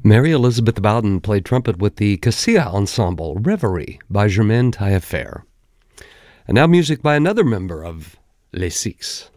Mary Elizabeth Bowden played trumpet with the Cassia Ensemble, Reverie by Germaine Taillefer. And now music by another member of Les Six.